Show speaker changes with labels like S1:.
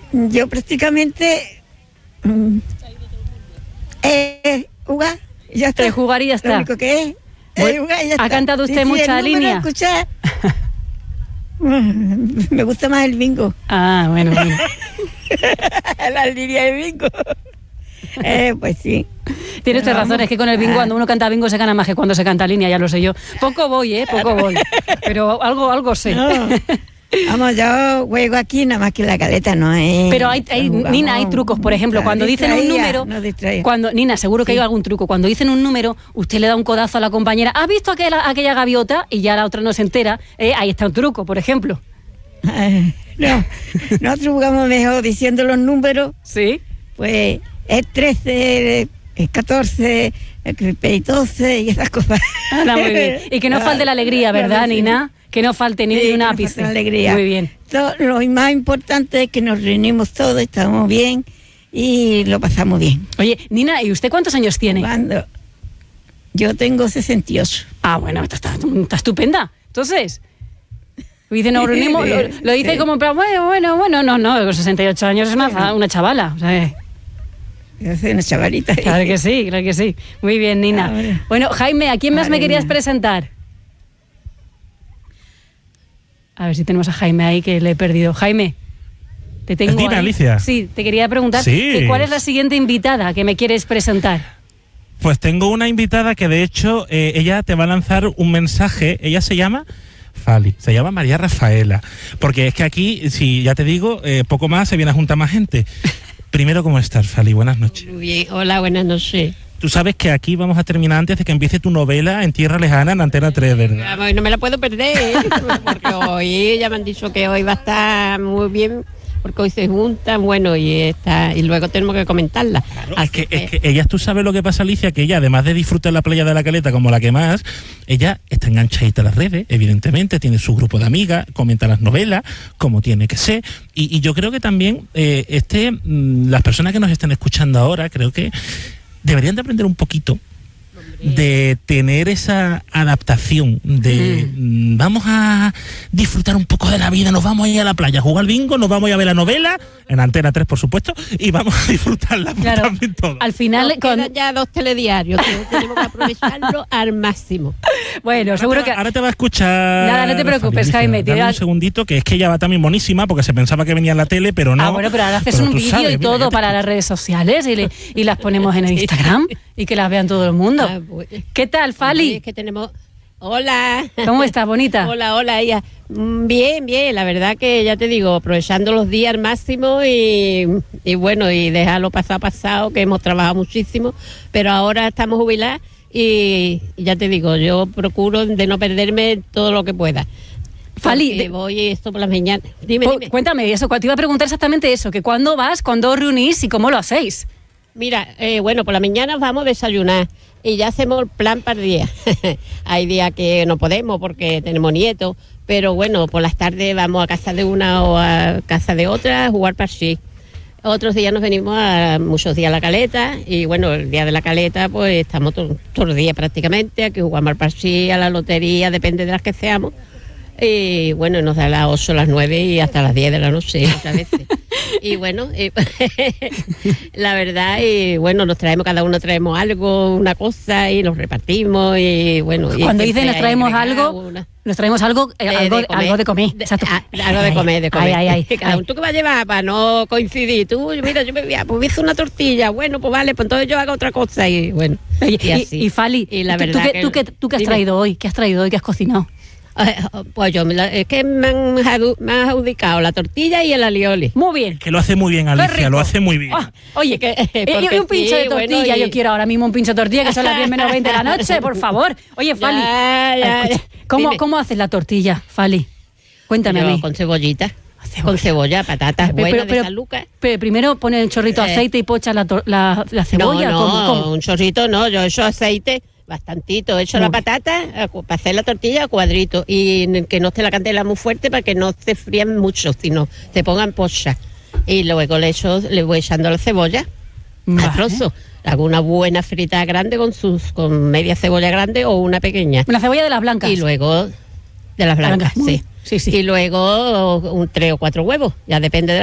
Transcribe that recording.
S1: Yo prácticamente jugar, ya está.
S2: Jugar y ya está.
S1: Lo único que es jugar y ya está.
S2: ¿Ha cantado usted mucha línea?
S1: Escuchar. Me gusta más el bingo.
S2: Ah, bueno.
S1: La línea de bingo. Pues sí.
S2: Tiene usted razón, es que con el bingo, cuando uno canta bingo se gana más que cuando se canta línea, ya lo sé yo. Poco voy, pero algo sé.
S1: No. Vamos, yo juego aquí nada más que la caleta, ¿no?
S2: Pero Nina, hay trucos, por ejemplo, cuando dicen un número, Nina, seguro que hay algún truco, cuando dicen un número, usted le da un codazo a la compañera, ¿has visto aquella gaviota? Y ya la otra no se entera, ahí está un truco, por ejemplo.
S1: No, nosotros jugamos mejor diciendo los números.
S2: Sí.
S1: Pues es 13, es 14, es 12 y esas cosas.
S2: Muy bien. Y que no falte la alegría, ¿verdad, Nina? Que no falte ni un ápice.
S1: La alegría.
S2: Muy bien.
S1: Lo más importante es que nos reunimos todos, estamos bien y lo pasamos bien.
S2: Oye, Nina, ¿y usted cuántos años tiene?
S1: Yo tengo 68.
S2: Ah, bueno, está estupenda. Entonces, dice, nos reunimos, lo dice como, bueno, no, con 68 años es una chavala. O sea,
S1: yo soy una chavalita.
S2: Claro que sí. Muy bien, Nina. Bueno, Jaime, ¿a quién más me querías presentar? A ver si tenemos a Jaime ahí, que le he perdido. Jaime, te tengo
S3: Dime,
S2: ahí.
S3: Alicia.
S2: Sí, te quería preguntar ¿cuál es la siguiente invitada que me quieres presentar?
S3: Pues tengo una invitada que de hecho ella te va a lanzar un mensaje. Ella se llama Fali, se llama María Rafaela. Porque es que aquí, si ya te digo, poco más se viene a juntar más gente. Primero, ¿cómo estás, Fali? Buenas noches.
S4: Muy bien, hola, buenas noches.
S3: Tú sabes que aquí vamos a terminar antes de que empiece tu novela En Tierra Lejana en Antena 3, ¿verdad?
S4: No me la puedo perder, porque hoy ya me han dicho que hoy va a estar muy bien, porque hoy se juntan, y luego tenemos que comentarla.
S3: Claro, es que ella, tú sabes lo que pasa, Alicia, que ella, además de disfrutar la playa de la Caleta como la que más, ella está enganchadita a las redes, evidentemente, tiene su grupo de amigas, comenta las novelas, como tiene que ser, y yo creo que también las personas que nos están escuchando ahora, creo que deberían de aprender un poquito de tener esa adaptación de vamos a disfrutar un poco de la vida, nos vamos a ir a la playa a jugar al bingo, nos vamos a ir a ver la novela en Antena 3, por supuesto, y vamos a disfrutarla también todo.
S2: Al final
S4: quedan ya 2 telediarios, tenemos que aprovecharlo al máximo.
S2: Bueno,
S3: ahora
S2: seguro
S3: ahora te va a escuchar.
S2: Nada, no te preocupes, Jaime.
S3: Dame un segundito, que es que ella va también buenísima, porque se pensaba que venía en la tele, pero no.
S2: Bueno, pero ahora haces un vídeo y todo para las redes sociales y las ponemos en el Instagram y que las vean todo el mundo. ¿Qué tal, Fali?
S4: Es que tenemos... Hola.
S2: ¿Cómo estás, bonita?
S4: Hola, ella. Bien, la verdad que ya te digo, aprovechando los días al máximo y dejarlo pasado, que hemos trabajado muchísimo, pero ahora estamos jubiladas y ya te digo, yo procuro de no perderme todo lo que pueda.
S2: Fali,
S4: voy esto por las mañanas. Dime.
S2: Cuéntame eso, te iba a preguntar exactamente eso, que cuándo vas, cuándo os reunís y cómo lo hacéis.
S4: Mira, por la mañana vamos a desayunar y ya hacemos el plan para el día. Hay días que no podemos porque tenemos nietos, pero por las tardes vamos a casa de una o a casa de otra a jugar parchís. Otros días nos venimos muchos días a la Caleta y el día de la Caleta pues estamos todos los días prácticamente, aquí jugamos al parchís, a la lotería, depende de las que seamos. Y nos da las 8, las 9 y hasta las 10 de la noche muchas veces. Y la verdad, nos traemos, cada uno traemos algo, una cosa y nos repartimos y
S2: Cuando dicen nos traemos algo, algo de comer. Exacto.
S4: Algo de comer.
S2: Ay.
S4: ¿Tú qué vas a llevar para no coincidir? Tú, mira, yo me hice una tortilla, pues vale, pues entonces yo hago otra cosa y y así.
S2: Y Fali,
S4: y la verdad
S2: ¿tú qué has traído hoy? ¿Qué has traído hoy? ¿Qué has cocinado?
S4: Pues es que me han adjudicado la tortilla y el alioli.
S2: Muy bien.
S3: Que lo hace muy bien, Alicia, lo hace muy bien.
S2: Oye, y un pincho de tortilla, yo quiero ahora mismo un pincho de tortilla, que son las 10 menos 20 de la noche, por favor. Oye, Fali, ¿cómo haces la tortilla, Fali? Cuéntame a mí.
S4: Con cebollita. Con cebolla, patatas buenas de San Lucas.
S2: Pero primero pones un chorrito de aceite y pochas la cebolla.
S4: No, un chorrito no, yo echo aceite bastantito, echo la patata para hacer la tortilla a cuadritos y que no esté la candela muy fuerte para que no se frían mucho, sino se pongan pochas. Y luego le voy echando la cebolla a trozos. Hago una buena frita grande con media cebolla grande o una pequeña.
S2: Una cebolla de las blancas.
S4: Y luego de las blancas, sí.
S2: Sí.
S4: Y luego 3 o 4 huevos, ya depende de